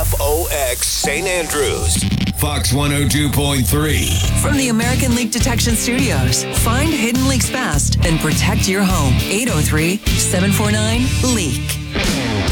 KFOX St. Andrews. Fox 102.3. From the American Leak Detection Studios, find hidden leaks fast and protect your home. 803-749-LEAK.